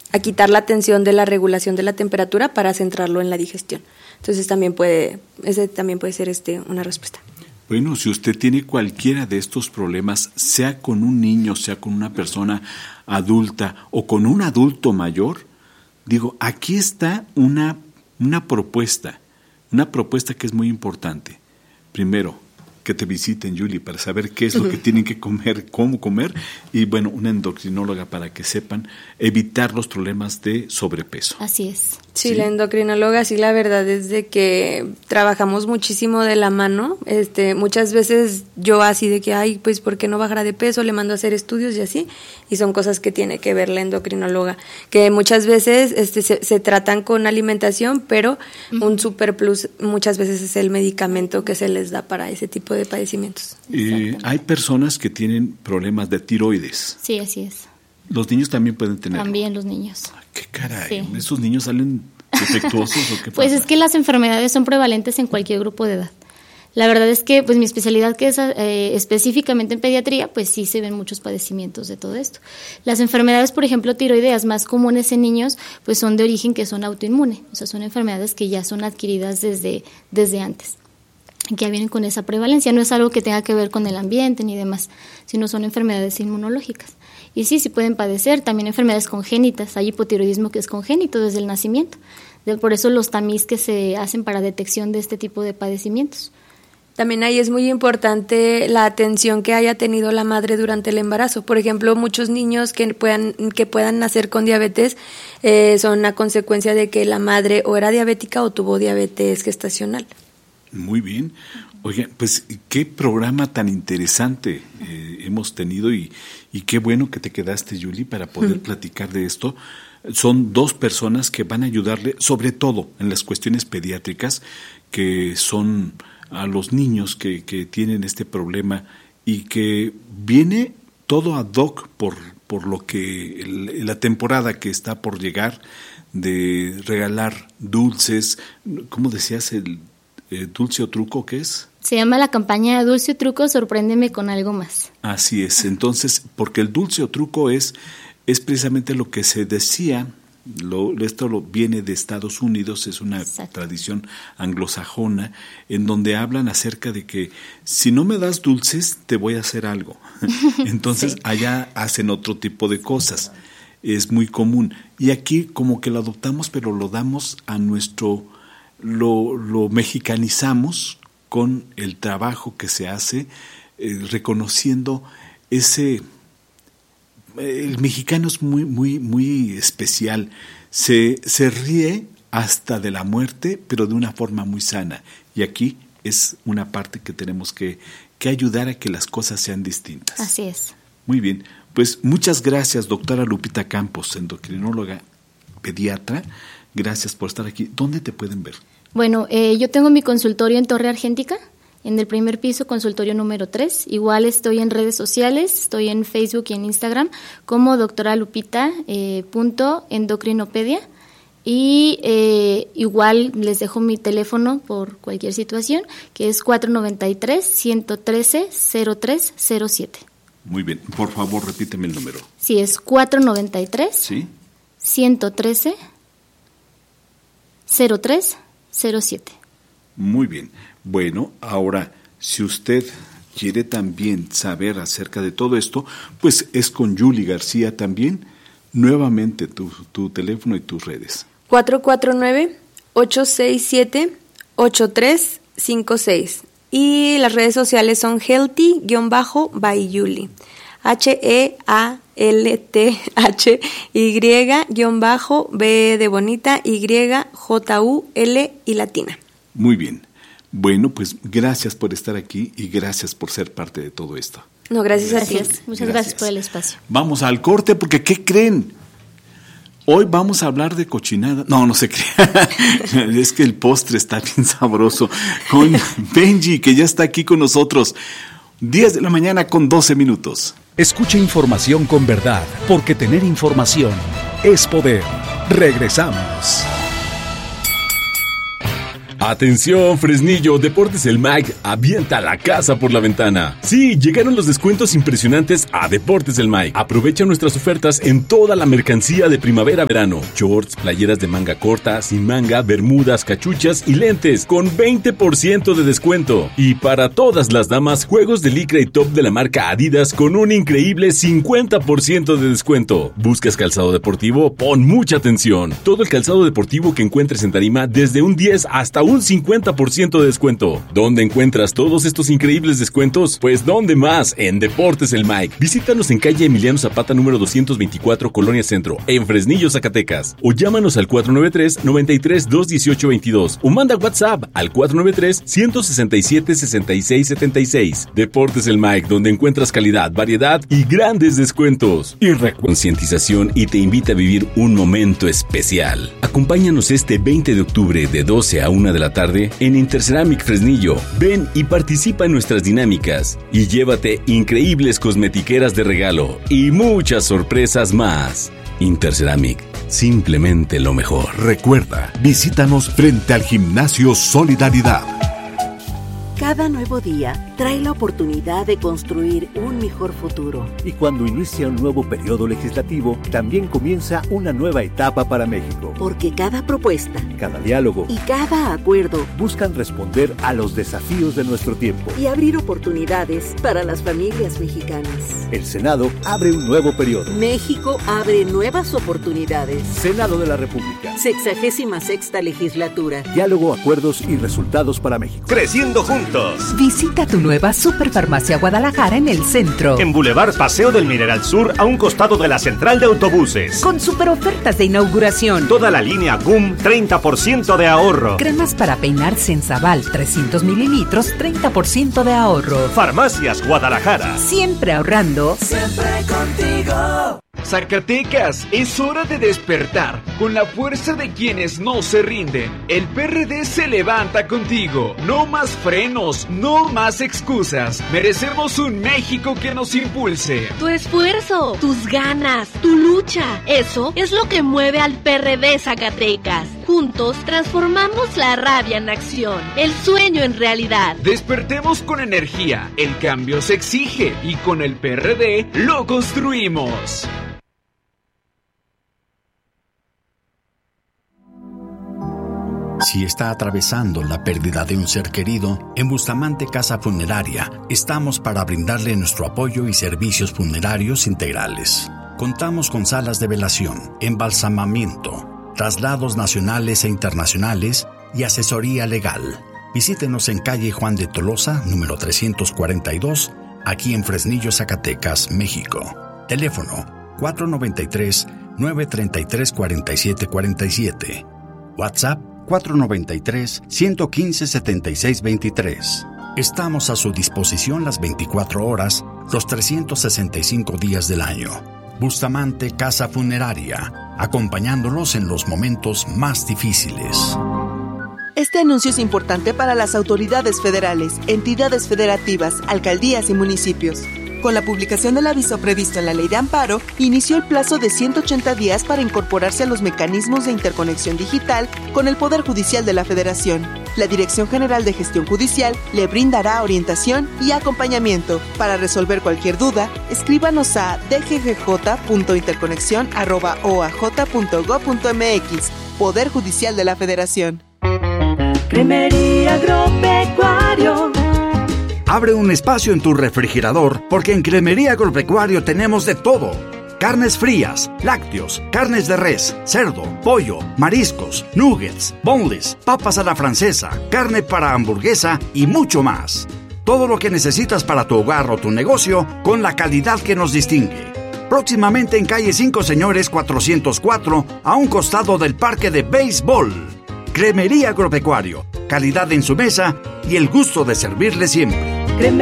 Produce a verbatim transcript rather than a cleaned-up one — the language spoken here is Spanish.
a quitar la tensión de la regulación de la temperatura para centrarlo en la digestión. Entonces también puede, ese también puede ser este una respuesta. Bueno, si usted tiene cualquiera de estos problemas, sea con un niño, sea con una persona adulta o con un adulto mayor, digo, aquí está una, una propuesta, una propuesta que es muy importante. Primero, que te visiten, Julie, para saber qué es lo que tienen que comer, cómo comer, y bueno, una endocrinóloga para que sepan evitar los problemas de sobrepeso. Así es. Sí, ¿sí? La endocrinóloga, sí, la verdad es de que trabajamos muchísimo de la mano. Este, muchas veces yo así de que, ay, pues, ¿por qué no bajará de peso? Le mando a hacer estudios y así, y son cosas que tiene que ver la endocrinóloga, que muchas veces este, se, se tratan con alimentación, pero uh-huh. un super plus muchas veces es el medicamento que se les da para ese tipo de padecimientos. Eh, hay personas que tienen problemas de tiroides. Sí, así es. ¿Los niños también pueden tener? También los niños. Ay, qué caray, Sí. ¿esos niños salen defectuosos o qué pasa? Pues es que las enfermedades son prevalentes en cualquier grupo de edad. La verdad es que pues mi especialidad, que es eh, específicamente en pediatría, pues sí se ven muchos padecimientos de todo esto. Las enfermedades, por ejemplo, tiroideas más comunes en niños, pues son de origen que son autoinmune, o sea, son enfermedades que ya son adquiridas desde, desde antes, que ya vienen con esa prevalencia. No es algo que tenga que ver con el ambiente ni demás, sino son enfermedades inmunológicas. Y sí, sí pueden padecer también enfermedades congénitas. Hay hipotiroidismo que es congénito desde el nacimiento. Por eso los tamiz que se hacen para detección de este tipo de padecimientos. También ahí es muy importante la atención que haya tenido la madre durante el embarazo. Por ejemplo, muchos niños que puedan, que puedan nacer con diabetes eh, son a consecuencia de que la madre o era diabética o tuvo diabetes gestacional. Muy bien. Oigan, pues qué programa tan interesante eh, hemos tenido y, y qué bueno que te quedaste, Julie, para poder uh-huh. platicar de esto. Son dos personas que van a ayudarle, sobre todo en las cuestiones pediátricas, que son a los niños que, que tienen este problema y que viene todo ad hoc por, por lo que el, la temporada que está por llegar de regalar dulces. ¿Cómo decías? El eh, dulce o truco, ¿qué es? Se llama la campaña Dulce o Truco, sorpréndeme con algo más. Así es. Entonces, porque el dulce o truco es, es precisamente lo que se decía. Lo, esto lo viene de Estados Unidos, es una Exacto. tradición anglosajona, en donde hablan acerca de que si no me das dulces, te voy a hacer algo. Entonces, sí. allá hacen otro tipo de cosas. Es muy común. Y aquí como que lo adoptamos, pero lo damos a nuestro, lo, lo mexicanizamos con el trabajo que se hace, eh, reconociendo ese... El mexicano es muy, muy, muy especial. Se, se ríe hasta de la muerte, pero de una forma muy sana. Y aquí es una parte que tenemos que, que ayudar a que las cosas sean distintas. Así es. Muy bien. Pues muchas gracias, doctora Lupita Campos, endocrinóloga pediatra. Gracias por estar aquí. ¿Dónde te pueden ver? Bueno, eh, yo tengo mi consultorio en Torre Argéntica, en el primer piso, consultorio número tres. Igual estoy en redes sociales, estoy en Facebook y en Instagram como doctora Lupita eh, punto endocrinopedia. Y eh, igual les dejo mi teléfono por cualquier situación, que es cuatro nueve tres, uno uno tres, cero tres cero siete. Muy bien. Por favor, repíteme el número. Sí, es cuatro nueve tres, ¿sí? uno uno tres, cero tres cero siete. Muy bien. Bueno, ahora, si usted quiere también saber acerca de todo esto, pues es con Julie García también. Nuevamente tu, tu teléfono y tus redes. cuatro cuatro nueve, ocho seis siete, ocho tres cinco seis. Y las redes sociales son healthy-by Julie. H E A L T H Y-B de bonita, Y J U L y latina. Muy bien. Bueno, pues gracias por estar aquí y gracias por ser parte de todo esto. No, gracias, gracias. a ti. Muchas gracias. gracias por el espacio. Vamos al corte porque ¿qué creen? Hoy vamos a hablar de cochinada. No, no se crea. Es que el postre está bien sabroso. Con Benji, que ya está aquí con nosotros. diez de la mañana con doce minutos. Escucha información con verdad, porque tener información es poder. Regresamos. Atención, Fresnillo, Deportes El Mike avienta la casa por la ventana. Sí, llegaron los descuentos impresionantes a Deportes El Mike. Aprovecha nuestras ofertas en toda la mercancía de primavera-verano. Shorts, playeras de manga corta, sin manga, bermudas, cachuchas y lentes con veinte por ciento de descuento. Y para todas las damas, juegos de licra y top de la marca Adidas con un increíble cincuenta por ciento de descuento. ¿Buscas calzado deportivo? Pon mucha atención. Todo el calzado deportivo que encuentres en tarima desde un diez hasta un cincuenta por ciento de descuento. ¿Dónde encuentras todos estos increíbles descuentos? Pues ¿dónde más? En Deportes El Mike. Visítanos en calle Emiliano Zapata número doscientos veinticuatro, Colonia Centro, en Fresnillo, Zacatecas. O llámanos al cuatro nueve tres, nueve tres dos, uno ocho dos dos o manda WhatsApp al cuatro nueve tres, uno seis siete, seis seis siete seis. Deportes El Mike, donde encuentras calidad, variedad y grandes descuentos. Y reconcientización y te invita a vivir un momento especial. Acompáñanos este veinte de octubre de doce a una de la tarde en Interceramic Fresnillo. Ven y participa en nuestras dinámicas y llévate increíbles cosmetiqueras de regalo y muchas sorpresas más. Interceramic, simplemente lo mejor. Recuerda, visítanos frente al Gimnasio Solidaridad. Cada nuevo día trae la oportunidad de construir un mejor futuro. Y cuando inicia un nuevo periodo legislativo, también comienza una nueva etapa para México. Porque cada propuesta, cada diálogo y cada acuerdo buscan responder a los desafíos de nuestro tiempo y abrir oportunidades para las familias mexicanas. El Senado abre un nuevo periodo. México abre nuevas oportunidades. Senado de la República. Sexagésima sexta legislatura. Diálogo, acuerdos y resultados para México. Creciendo juntos. Visita tu nueva Superfarmacia Guadalajara en el centro. En Boulevard Paseo del Mineral Sur, a un costado de la central de autobuses. Con super ofertas de inauguración. Toda la línea G U M, treinta por ciento de ahorro. Cremas para peinar Sensabal, trescientos mililitros, treinta por ciento de ahorro. Farmacias Guadalajara. Siempre ahorrando. Siempre contigo. Zacatecas, es hora de despertar con la fuerza de quienes no se rinden. El P R D se levanta contigo. No más frenos, no más excusas. Merecemos un México que nos impulse. Tu esfuerzo, tus ganas, tu lucha, eso es lo que mueve al P R D Zacatecas. Juntos transformamos la rabia en acción, el sueño en realidad. Despertemos con energía, el cambio se exige y con el P R D lo construimos. Si está atravesando la pérdida de un ser querido, en Bustamante Casa Funeraria estamos para brindarle nuestro apoyo y servicios funerarios integrales. Contamos con salas de velación, embalsamamiento, traslados nacionales e internacionales y asesoría legal. Visítenos en calle Juan de Tolosa, número trescientos cuarenta y dos, aquí en Fresnillo, Zacatecas, México. Teléfono cuatro nueve tres, nueve tres tres, cuatro siete cuatro siete. WhatsApp cuatro nueve tres, uno cinco, siete seis dos tres. Estamos a su disposición las veinticuatro horas, los trescientos sesenta y cinco días del año. Bustamante Casa Funeraria, acompañándolos en los momentos más difíciles. Este anuncio es importante para las autoridades federales, entidades federativas, alcaldías y municipios. Con la publicación del aviso previsto en la Ley de Amparo, inició el plazo de ciento ochenta días para incorporarse a los mecanismos de interconexión digital con el Poder Judicial de la Federación. La Dirección General de Gestión Judicial le brindará orientación y acompañamiento. Para resolver cualquier duda, escríbanos a d g g j punto interconexión arroba o a j punto gob punto m x. Poder Judicial de la Federación. Cremería Agropecuario. Abre un espacio en tu refrigerador porque en Cremería Agropecuario tenemos de todo. Carnes frías, lácteos, carnes de res, cerdo, pollo, mariscos, nuggets, boneless, papas a la francesa, carne para hamburguesa y mucho más. Todo lo que necesitas para tu hogar o tu negocio con la calidad que nos distingue. Próximamente en calle cinco Señores cuatrocientos cuatro, a un costado del parque de béisbol. Cremería Agropecuario, calidad en su mesa y el gusto de servirle siempre.